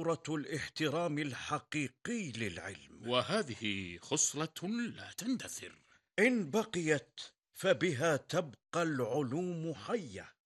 ضرورة الاحترام الحقيقي للعلم. وهذه خصلة لا تندثر. إن بقيت فبها تبقى العلوم حية.